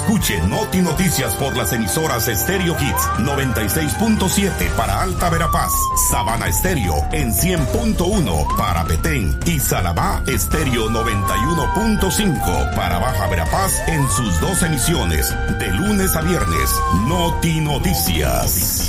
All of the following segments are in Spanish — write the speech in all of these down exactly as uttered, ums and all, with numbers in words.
Escuche Noti Noticias por las emisoras Stereo Hits noventa y seis punto siete para Alta Verapaz, Sabana Estéreo en cien punto uno para Petén y Salabá Estéreo noventa y uno punto cinco para Baja Verapaz en sus dos emisiones de lunes a viernes. Noti Noticias.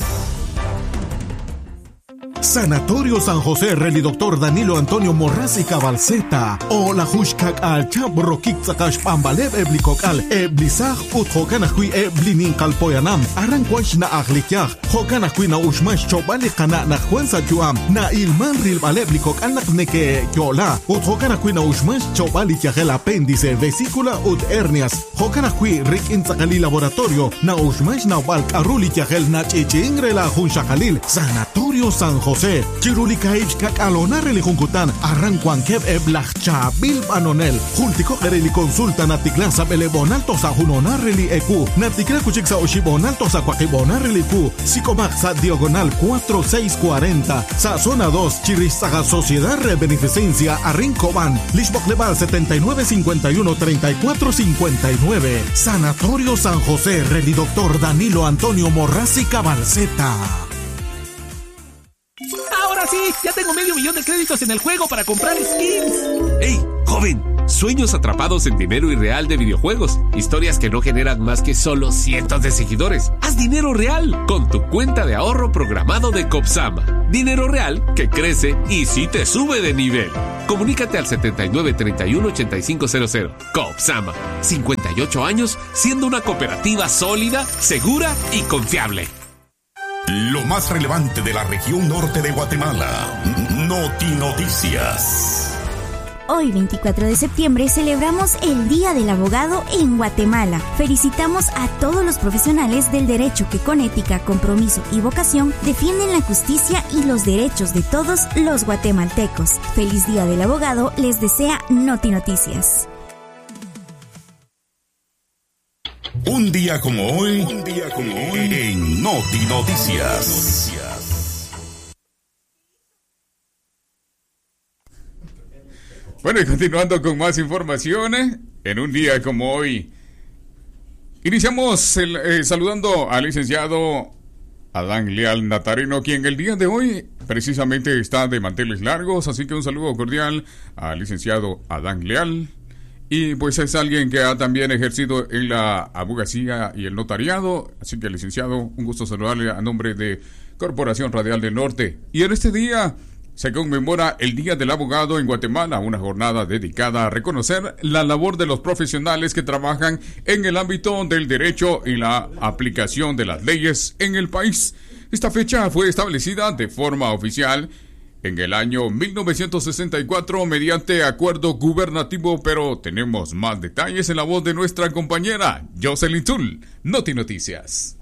Sanatorio San José, Reli Doctor Danilo Antonio Morrasi Cabalceta, o la Hushkak al Chabro Kixakash Pambalev Eblikokal, Eblisaj Ut Hokanakui Eblinin Kalpoyanam, Arranquash na Aglikyaj, Hokanakui na Ushmash Chobalikana na Juanza Juam, na Ilman Rilbaleblikok Alnakneke Yola, Ut Hokanakui na Ushmash Chobalikyaj el apéndice, vesícula ut hernias, Hokanakui Rik Inzakali Laboratorio, na Ushmash na Balk Arulikyaj el Nachechingre la Hunshakalil, Sanatorio San José. José, Chirulikaich Kakalona Relijunkután, Arranquan Kev Eblachcha, Bilbanonel, Jultico Reli Consulta, Naticlanza Belebonal Tosa Junona Reli Ecu, Naticla Cuchixa Oshibonal Tosa Quaquibona Relicu, Psicomaxa Diagonal cuatro seis cuarenta, Sa Zona dos, Chirizaga Sociedad de Beneficencia, Arrincoban, Lishbok Leval setenta y nueve cincuenta y uno treinta y cuatro cincuenta y nueve, Sanatorio San José, Reli Doctor Danilo Antonio Morrasi Cabalceta. ¡Ahora sí! ¡Ya tengo medio millón de créditos en el juego para comprar skins! ¡Ey, joven! Sueños atrapados en dinero irreal de videojuegos. Historias que no generan más que solo cientos de seguidores. Haz dinero real con tu cuenta de ahorro programado de Copsama. Dinero real que crece y sí te sube de nivel. Comunícate al setenta y nueve treinta y uno ochenta y cinco cero cero. Copsama. cincuenta y ocho años siendo una cooperativa sólida, segura y confiable. Lo más relevante de la región norte de Guatemala. Noti Noticias. Hoy, veinticuatro de septiembre, celebramos el Día del Abogado en Guatemala. Felicitamos a todos los profesionales del derecho que con ética, compromiso y vocación defienden la justicia y los derechos de todos los guatemaltecos. Feliz Día del Abogado les desea Noti Noticias. Un día como hoy, un día como hoy en Noti Noticias. Bueno, y continuando con más informaciones, en un día como hoy, iniciamos el, eh, saludando al licenciado Adán Leal Natarino, quien el día de hoy precisamente está de manteles largos, así que un saludo cordial al licenciado Adán Leal. Y pues es alguien que ha también ejercido en la abogacía y el notariado. Así que, licenciado, un gusto saludarle a nombre de Corporación Radial del Norte. Y en este día se conmemora el Día del Abogado en Guatemala, una jornada dedicada a reconocer la labor de los profesionales que trabajan en el ámbito del derecho y la aplicación de las leyes en el país. Esta fecha fue establecida de forma oficial en el año mil novecientos sesenta y cuatro mediante acuerdo gubernativo, pero tenemos más detalles en la voz de nuestra compañera Jocelyn Zul. Noti Noticias.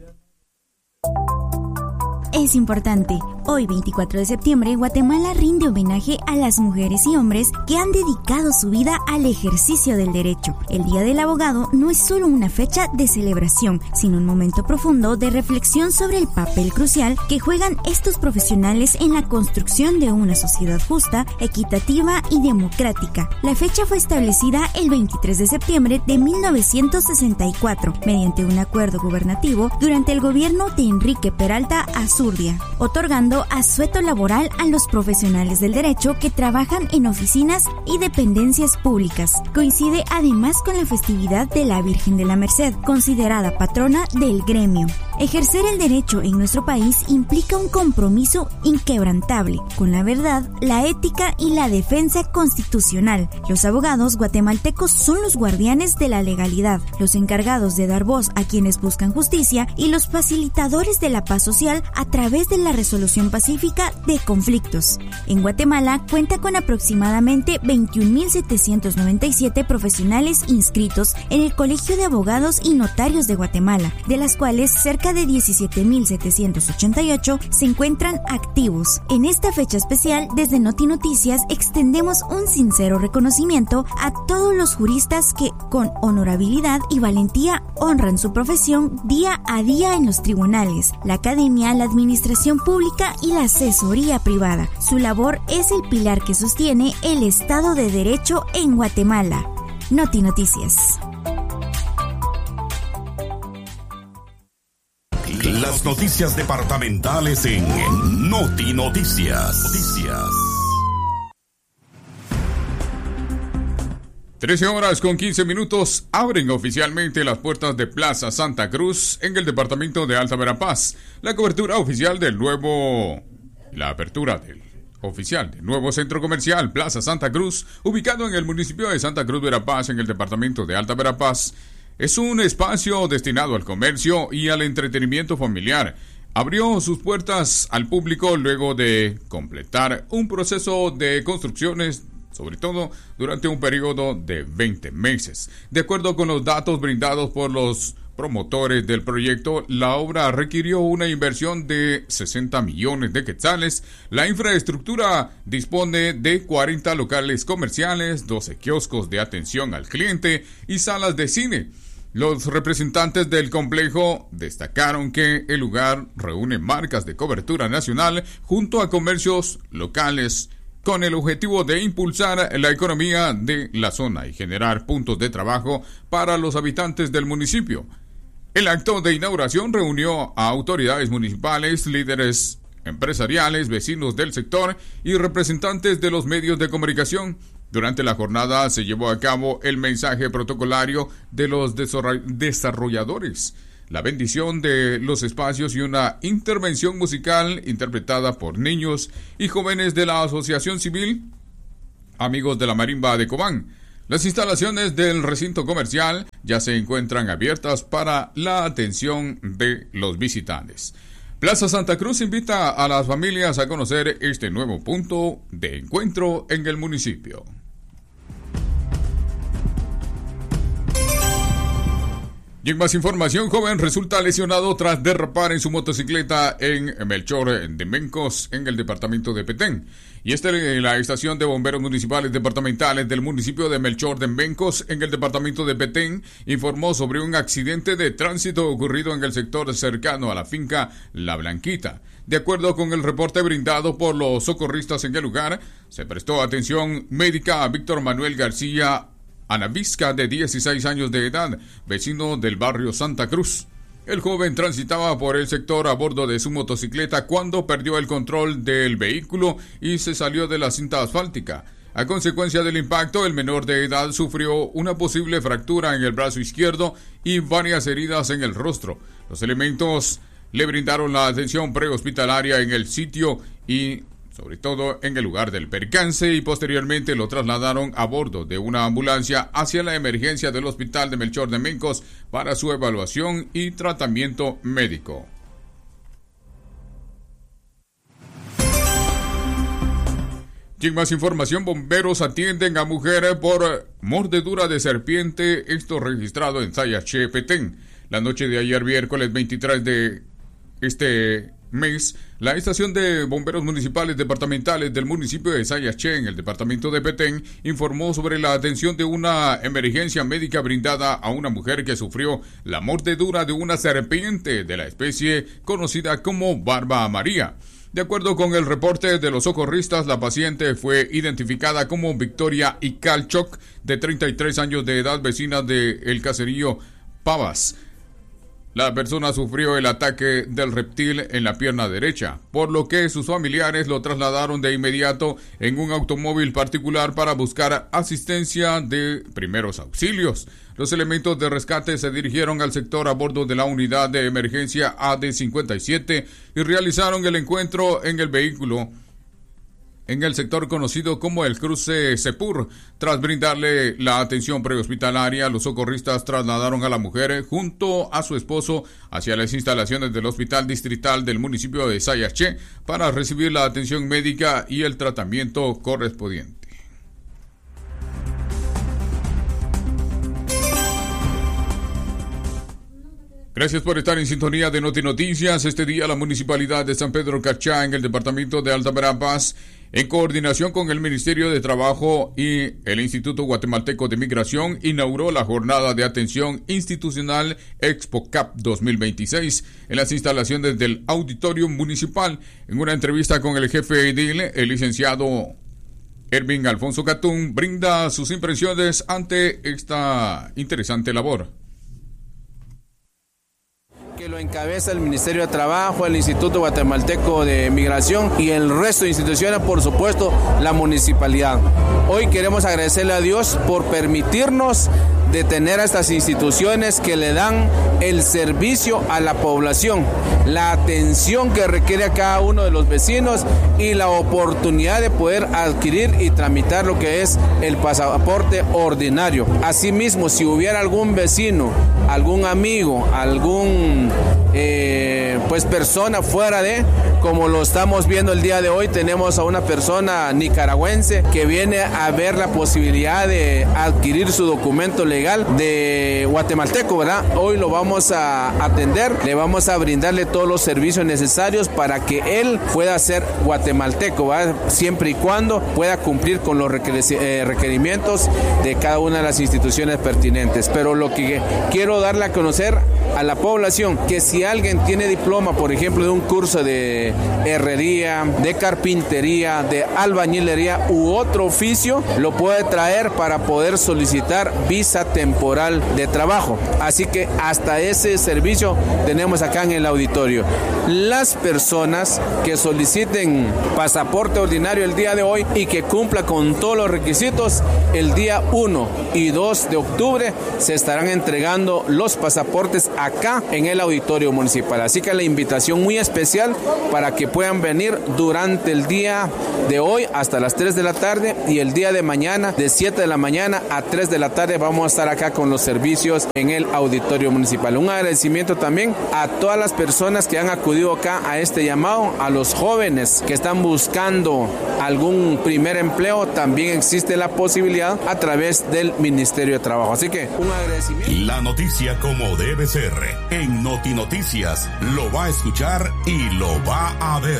Es importante. Hoy, veinticuatro de septiembre, Guatemala rinde homenaje a las mujeres y hombres que han dedicado su vida al ejercicio del derecho. El Día del Abogado no es solo una fecha de celebración, sino un momento profundo de reflexión sobre el papel crucial que juegan estos profesionales en la construcción de una sociedad justa, equitativa y democrática. La fecha fue establecida el veintitrés de septiembre de mil novecientos sesenta y cuatro, mediante un acuerdo gubernativo durante el gobierno de Enrique Peralta Azurdia, otorgando asueto laboral a los profesionales del derecho que trabajan en oficinas y dependencias públicas. Coincide además con la festividad de la Virgen de la Merced, considerada patrona del gremio. Ejercer el derecho en nuestro país implica un compromiso inquebrantable con la verdad, la ética y la defensa constitucional. Los abogados guatemaltecos son los guardianes de la legalidad, los encargados de dar voz a quienes buscan justicia y los facilitadores de la paz social a través de la resolución pacífica de conflictos. En Guatemala cuenta con aproximadamente veintiún mil setecientos noventa y siete profesionales inscritos en el Colegio de Abogados y Notarios de Guatemala, de las cuales cerca de diecisiete mil setecientos ochenta y ocho se encuentran activos. En esta fecha especial, desde Noti Noticias extendemos un sincero reconocimiento a todos los juristas que, con honorabilidad y valentía, honran su profesión día a día en los tribunales, la academia, la administración pública y la asesoría privada. Su labor es el pilar que sostiene el Estado de Derecho en Guatemala. Noti Noticias. Las noticias departamentales en Noti Noticias. Noticias. trece horas con quince minutos abren oficialmente las puertas de Plaza Santa Cruz en el departamento de Alta Verapaz. La cobertura oficial del nuevo... La apertura del oficial del nuevo centro comercial Plaza Santa Cruz, ubicado en el municipio de Santa Cruz Verapaz en el departamento de Alta Verapaz, es un espacio destinado al comercio y al entretenimiento familiar. Abrió sus puertas al público luego de completar un proceso de construcciones, sobre todo durante un periodo de veinte meses. De acuerdo con los datos brindados por los promotores del proyecto, la obra requirió una inversión de sesenta millones de quetzales. La infraestructura dispone de cuarenta locales comerciales, doce kioscos de atención al cliente y salas de cine. Los representantes del complejo destacaron que el lugar reúne marcas de cobertura nacional junto a comercios locales, con el objetivo de impulsar la economía de la zona y generar puntos de trabajo para los habitantes del municipio. El acto de inauguración reunió a autoridades municipales, líderes empresariales, vecinos del sector y representantes de los medios de comunicación. Durante la jornada se llevó a cabo el mensaje protocolario de los desarrolladores, la bendición de los espacios y una intervención musical interpretada por niños y jóvenes de la Asociación Civil Amigos de la Marimba de Cobán. Las instalaciones del recinto comercial ya se encuentran abiertas para la atención de los visitantes. Plaza Santa Cruz invita a las familias a conocer este nuevo punto de encuentro en el municipio. Y en más información, joven resulta lesionado tras derrapar en su motocicleta en Melchor de Mencos, en el departamento de Petén. Y esta es la estación de bomberos municipales departamentales del municipio de Melchor de Mencos, en el departamento de Petén, informó sobre un accidente de tránsito ocurrido en el sector cercano a la finca La Blanquita. De acuerdo con el reporte brindado por los socorristas en el lugar, se prestó atención médica a Víctor Manuel García Anavisca, de dieciséis años de edad, vecino del barrio Santa Cruz. El joven transitaba por el sector a bordo de su motocicleta cuando perdió el control del vehículo y se salió de la cinta asfáltica. A consecuencia del impacto, el menor de edad sufrió una posible fractura en el brazo izquierdo y varias heridas en el rostro. Los elementos le brindaron la atención prehospitalaria en el sitio y sobre todo en el lugar del percance, y posteriormente lo trasladaron a bordo de una ambulancia hacia la emergencia del hospital de Melchor de Mencos para su evaluación y tratamiento médico. Y en más información, bomberos atienden a mujer por mordedura de serpiente, esto registrado en Sayaché, Petén. La noche de ayer, miércoles veintitrés de este mes, la estación de bomberos municipales departamentales del municipio de Sayaché, en el departamento de Petén, informó sobre la atención de una emergencia médica brindada a una mujer que sufrió la mordedura de una serpiente de la especie conocida como barba María. De acuerdo con el reporte de los socorristas, la paciente fue identificada como Victoria Icalchoc, de treinta y tres años de edad, vecina del caserío Pavas. La persona sufrió el ataque del reptil en la pierna derecha, por lo que sus familiares lo trasladaron de inmediato en un automóvil particular para buscar asistencia de primeros auxilios. Los elementos de rescate se dirigieron al sector a bordo de la unidad de emergencia A D cincuenta y siete y realizaron el encuentro en el vehículo en el sector conocido como el cruce Sepur. Tras brindarle la atención prehospitalaria, los socorristas trasladaron a la mujer junto a su esposo hacia las instalaciones del Hospital Distrital del municipio de Sayaché para recibir la atención médica y el tratamiento correspondiente. Gracias por estar en sintonía de Noti Noticias. Este día la Municipalidad de San Pedro Cachá, en el departamento de Alta Verapaz, en coordinación con el Ministerio de Trabajo y el Instituto Guatemalteco de Migración, inauguró la jornada de atención institucional ExpoCap dos mil veintiséis en las instalaciones del Auditorio Municipal. En una entrevista con el jefe edil, el licenciado Ervin Alfonso Catún brinda sus impresiones ante esta interesante labor. Que lo encabeza el Ministerio de Trabajo, el Instituto Guatemalteco de Migración y el resto de instituciones, por supuesto, la municipalidad. Hoy queremos agradecerle a Dios por permitirnos de tener a estas instituciones que le dan el servicio a la población, la atención que requiere a cada uno de los vecinos y la oportunidad de poder adquirir y tramitar lo que es el pasaporte ordinario. Asimismo, si hubiera algún vecino, algún amigo, algún eh, pues persona fuera de, como lo estamos viendo el día de hoy, tenemos a una persona nicaragüense que viene a ver la posibilidad de adquirir su documento legal de guatemalteco, ¿verdad? Hoy lo vamos a atender, le vamos a brindarle todos los servicios necesarios para que él pueda ser guatemalteco, ¿verdad? Siempre y cuando pueda cumplir con los requerimientos de cada una de las instituciones pertinentes. Pero lo que quiero darle a conocer a la población, que si alguien tiene diploma, por ejemplo, de un curso de herrería, de carpintería, de albañilería u otro oficio, lo puede traer para poder solicitar visa temporal de trabajo. Así que hasta ese servicio tenemos acá en el auditorio. Las personas que soliciten pasaporte ordinario el día de hoy y que cumpla con todos los requisitos, el día uno y dos de octubre se estarán entregando los pasaportes acá en el auditorio municipal. Así que la invitación muy especial para que puedan venir durante el día de hoy hasta las tres de la tarde y el día de mañana de siete de la mañana a tres de la tarde vamos a estar acá con los servicios en el auditorio municipal. Un agradecimiento también a todas las personas que han acudido acá a este llamado, a los jóvenes que están buscando algún primer empleo, también existe la posibilidad a través del Ministerio de Trabajo. Así que un agradecimiento. La noticia como debe ser. En Noti Noticias lo va a escuchar y lo va a ver.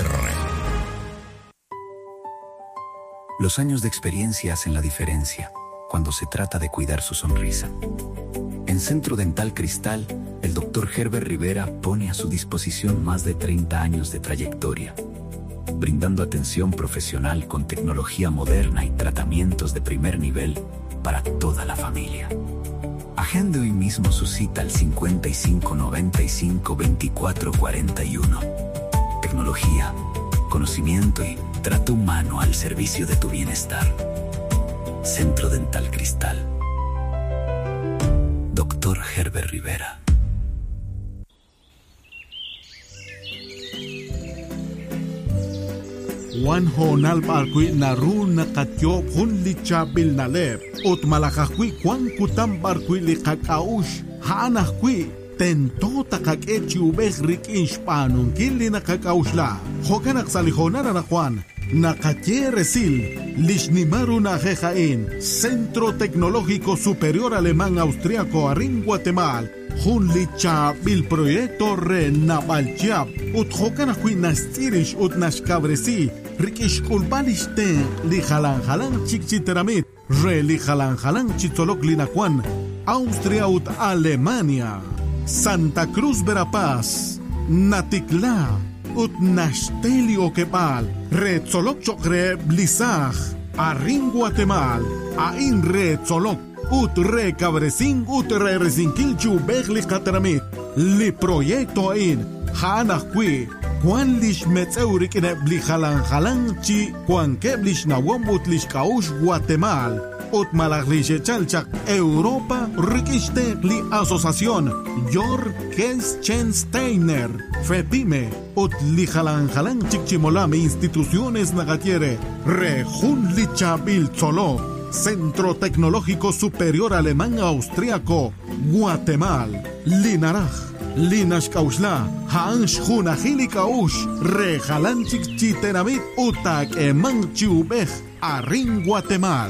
Los años de experiencia hacen la diferencia cuando se trata de cuidar su sonrisa. En Centro Dental Cristal, el doctor Herbert Rivera pone a su disposición más de treinta años de trayectoria, brindando atención profesional con tecnología moderna y tratamientos de primer nivel para toda la familia. Agende hoy mismo su cita al cincuenta y cinco noventa y cinco veinticuatro cuarenta y uno. Tecnología, conocimiento y trato humano al servicio de tu bienestar. Centro Dental Cristal. doctor Herbert Rivera. Juan Honal Barqui Narun Nakatyo Hun Lichabil Naleb Ut Malakakwi Juan Kutam Barqui Likakaush Hanakwi Tento Takakechi Ubehrik Inshpanun Kili Nakakaushla Hokanak Salihonara na Juan Nakatye Resil Lishnimaru Najejain Centro Tecnológico Superior Alemán Austriaco Arin Guatemala Hun Lichabil Proyecto Renabalchab Ut Hokanakwi Nastirish Ut Nashkabresi Rikish Kulbalishten Li Halan Halan Chikchiteramit Re Li Halan Halan Chitolok Linacuan Austria ut Alemania Santa Cruz Verapaz Natikla ut Nashtelio Kepal Re Tzolok Chokre Blisaj Arin Guatemal Ain Re Tzolok ut Re Cabresin ut Re Resinquilchu Begli Kateramit Li Proyecto Ain Hanakwi Juan lish metzeurik en bli halan halan chi Juan keblish na wombut lish kaush Guatemal ut malaglish chalchak Europa rikishte li asociación Jor Kelschensteiner Fepime ut li halan halan chikchimolame instituciones nagatiere re jun lichabil tzolo Centro Tecnológico Superior Alemán Austriaco Guatemal Linaraj Linash Kaushla, Hansh Hunahili Kaush, Rejalanchik Chitenamit, Utak Eman Chiubej, Arin Guatemal.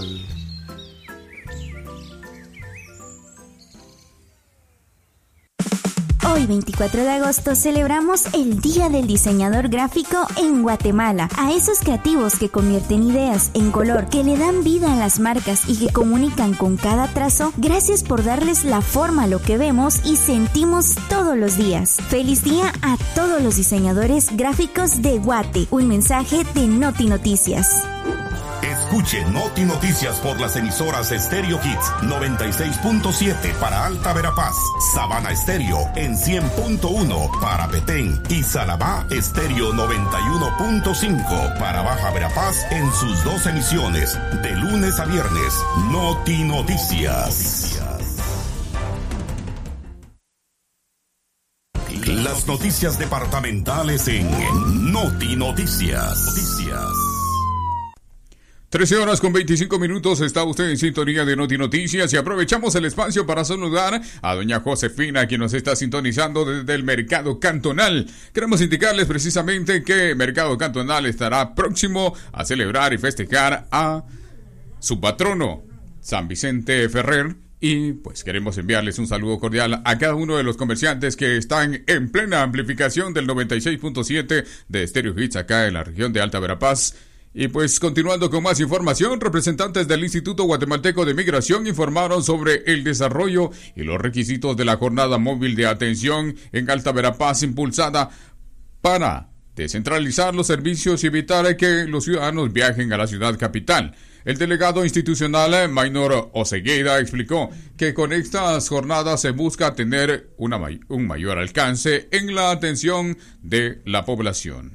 Hoy, veinticuatro de agosto, celebramos el Día del Diseñador Gráfico en Guatemala. A esos creativos que convierten ideas en color, que le dan vida a las marcas y que comunican con cada trazo, gracias por darles la forma a lo que vemos y sentimos todos los días. Feliz día a todos los diseñadores gráficos de Guate. Un mensaje de Noti Noticias. Escuche Noti Noticias por las emisoras Stereo Hits noventa y seis punto siete para Alta Verapaz, Sabana Estéreo en cien punto uno para Petén y Salabá Estéreo noventa y uno punto cinco para Baja Verapaz en sus dos emisiones de lunes a viernes. Noti Noticias. Las noticias departamentales en Noti Noticias. Noticias. trece horas con veinticinco minutos, está usted en sintonía de Noti Noticias y aprovechamos el espacio para saludar a doña Josefina, quien nos está sintonizando desde el Mercado Cantonal. Queremos indicarles precisamente que Mercado Cantonal estará próximo a celebrar y festejar a su patrono, San Vicente Ferrer. Y pues queremos enviarles un saludo cordial a cada uno de los comerciantes que están en plena amplificación del noventa y seis punto siete de Stereo Hits acá en la región de Alta Verapaz. Y pues continuando con más información, representantes del Instituto Guatemalteco de Migración informaron sobre el desarrollo y los requisitos de la jornada móvil de atención en Alta Verapaz impulsada para descentralizar los servicios y evitar que los ciudadanos viajen a la ciudad capital. El delegado institucional Maynor Osegueda explicó que con estas jornadas se busca tener una may- un mayor alcance en la atención de la población.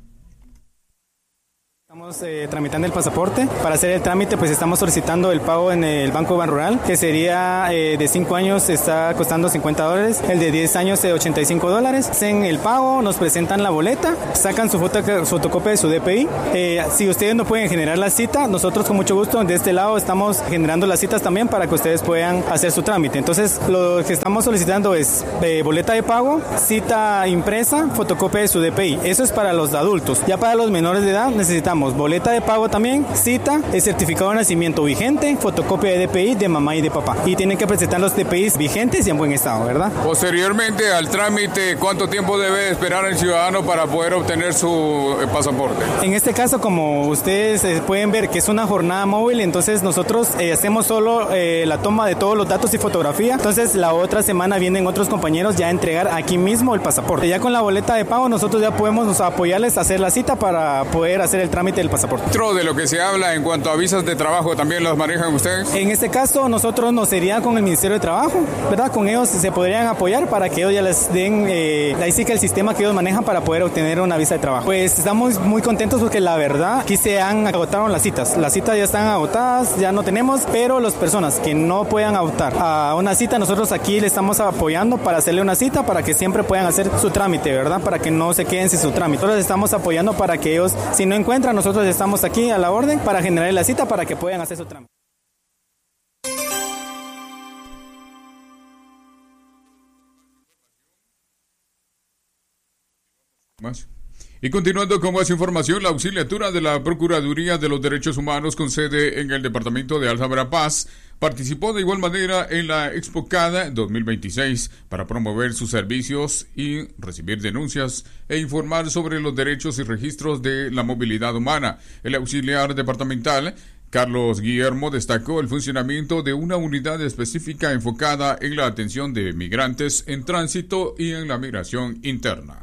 Estamos eh, tramitando el pasaporte. Para hacer el trámite, pues estamos solicitando el pago en el Banco Banrural, que sería eh, de cinco años, está costando cincuenta dólares, el de diez años de ochenta y cinco dólares. Hacen el pago, nos presentan la boleta, sacan su, foto, su fotocopia de su D P I. Eh, si ustedes no pueden generar la cita, nosotros con mucho gusto de este lado estamos generando las citas también para que ustedes puedan hacer su trámite. Entonces, lo que estamos solicitando es eh, boleta de pago, cita impresa, fotocopia de su D P I. Eso es para los adultos. Ya para los menores de edad necesitamos boleta de pago también, cita, el certificado de nacimiento vigente, fotocopia de D P I de mamá y de papá. Y tienen que presentar los D P Is vigentes y en buen estado, ¿verdad? Posteriormente al trámite, ¿cuánto tiempo debe esperar el ciudadano para poder obtener su eh, pasaporte? En este caso, como ustedes eh, pueden ver que es una jornada móvil, entonces nosotros eh, hacemos solo eh, la toma de todos los datos y fotografía. Entonces la otra semana vienen otros compañeros ya a entregar aquí mismo el pasaporte. Ya con la boleta de pago nosotros ya podemos apoyarles a hacer la cita para poder hacer el trámite del pasaporte. Dentro de lo que se habla en cuanto a visas de trabajo, ¿también las manejan ustedes? En este caso nosotros nos sería con el Ministerio de Trabajo, ¿verdad? Con ellos se podrían apoyar para que ellos ya les den, eh, ahí sí que el sistema que ellos manejan para poder obtener una visa de trabajo. Pues estamos muy contentos porque la verdad aquí se han agotado las citas. Las citas ya están agotadas, ya no tenemos, pero las personas que no puedan optar a una cita, nosotros aquí le estamos apoyando para hacerle una cita para que siempre puedan hacer su trámite, ¿verdad? Para que no se queden sin su trámite. Nosotros estamos apoyando para que ellos, si no encuentran, nosotros estamos aquí a la orden para generar la cita para que puedan hacer su trámite. Más. Y continuando con más información, la auxiliatura de la Procuraduría de los Derechos Humanos con sede en el departamento de Alta Verapaz participó de igual manera en la ExpoCAD dos mil veintiséis para promover sus servicios y recibir denuncias e informar sobre los derechos y registros de la movilidad humana. El auxiliar departamental Carlos Guillermo destacó el funcionamiento de una unidad específica enfocada en la atención de migrantes en tránsito y en la migración interna.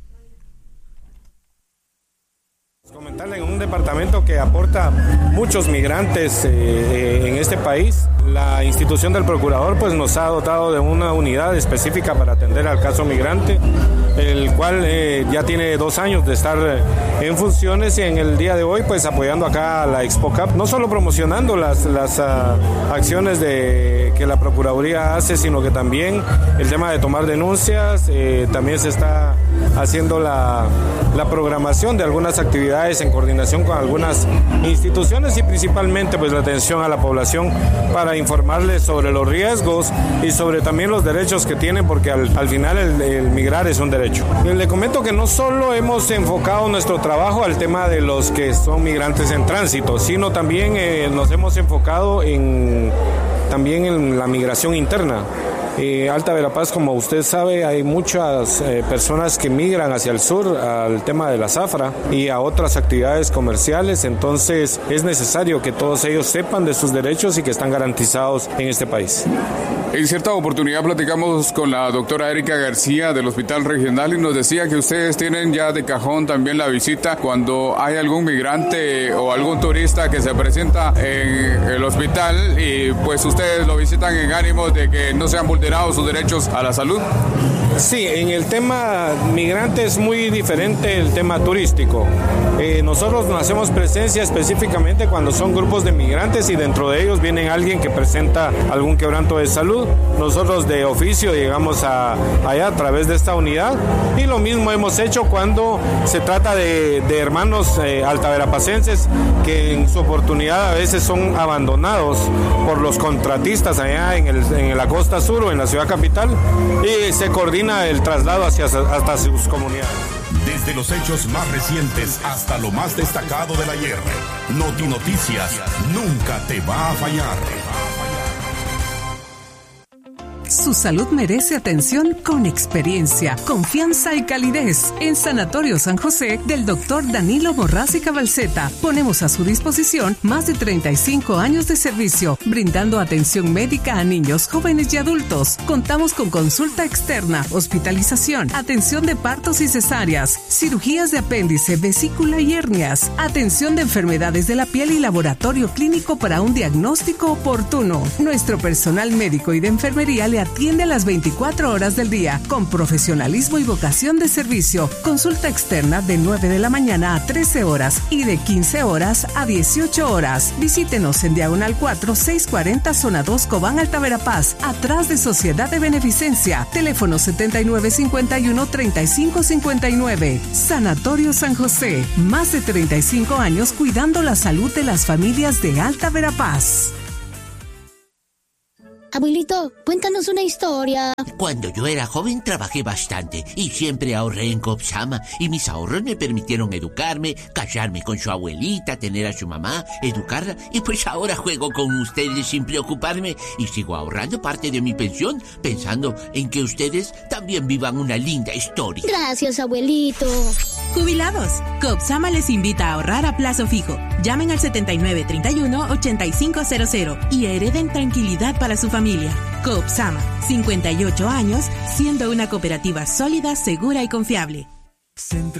Comentarle, en un departamento que aporta muchos migrantes eh, en este país, la institución del procurador pues nos ha dotado de una unidad específica para atender al caso migrante, el cual eh, ya tiene dos años de estar en funciones y en el día de hoy pues apoyando acá a la ExpoCAD, no solo promocionando las, las uh, acciones de, que la Procuraduría hace, sino que también el tema de tomar denuncias, eh, también se está haciendo la, la programación de algunas actividades en coordinación con algunas instituciones y principalmente pues la atención a la población para informarles sobre los riesgos y sobre también los derechos que tienen, porque al, al final el, el migrar es un derecho. Le comento que no solo hemos enfocado nuestro trabajo al tema de los que son migrantes en tránsito, sino también eh, nos hemos enfocado en, también en la migración interna. Eh, Alta Verapaz, como usted sabe, hay muchas eh, personas que migran hacia el sur al tema de la zafra y a otras actividades comerciales, entonces es necesario que todos ellos sepan de sus derechos y que están garantizados en este país. En cierta oportunidad platicamos con la doctora Erika García del Hospital Regional y nos decía que ustedes tienen ya de cajón también la visita cuando hay algún migrante o algún turista que se presenta en el hospital y pues ustedes lo visitan en ánimos de que no sean vulnerados sus derechos a la salud. Sí, en el tema migrante es muy diferente el tema turístico. Eh, nosotros no hacemos presencia específicamente cuando son grupos de migrantes y dentro de ellos viene alguien que presenta algún quebranto de salud. Nosotros de oficio llegamos a, allá a través de esta unidad y lo mismo hemos hecho cuando se trata de, de hermanos eh, altaverapacenses que en su oportunidad a veces son abandonados por los contratistas allá en, el, en la costa sur o en la ciudad capital y se coordina el traslado hacia, hasta sus comunidades. Desde los hechos más recientes hasta lo más destacado del ayer, Noti Noticias nunca te va a fallar. Su salud merece atención con experiencia, confianza y calidez. En Sanatorio San José del doctor Danilo Morrásica Balceta ponemos a su disposición más de treinta y cinco años de servicio, brindando atención médica a niños, jóvenes y adultos. Contamos con consulta externa, hospitalización, atención de partos y cesáreas, cirugías de apéndice, vesícula y hernias, atención de enfermedades de la piel y laboratorio clínico para un diagnóstico oportuno. Nuestro personal médico y de enfermería le atiende a las veinticuatro horas del día con profesionalismo y vocación de servicio. Consulta externa de nueve de la mañana a trece horas y de quince horas a dieciocho horas. Visítenos en Diagonal cuatro, seiscientos cuarenta, Zona dos, Cobán, Alta Verapaz, atrás de Sociedad de Beneficencia. Teléfono setenta y nueve cincuenta y uno, treinta y cinco cincuenta y nueve. Sanatorio San José. Más de treinta y cinco años cuidando la salud de las familias de Alta Verapaz. Abuelito, cuéntanos una historia. Cuando yo era joven trabajé bastante y siempre ahorré en Copsama y mis ahorros me permitieron educarme, casarme con su abuelita, tener a su mamá, educarla y pues ahora juego con ustedes sin preocuparme y sigo ahorrando parte de mi pensión pensando en que ustedes también vivan una linda historia. Gracias, abuelito. Jubilados, Copsama les invita a ahorrar a plazo fijo. Llamen al setenta y nueve, treinta y uno, ochenta y cinco cero cero y hereden tranquilidad para su familia. Copsama, cincuenta y ocho años, siendo una cooperativa sólida, segura y confiable. Centro